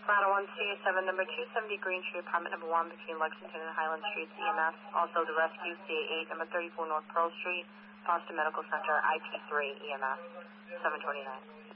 Toronto 127, number 270 Green Street, apartment number 1 between Lexington and Highland Streets, EMS. Also the rescue, CA8, number 34 North Pearl Street, Boston Medical Center, IP3, EMS, 729.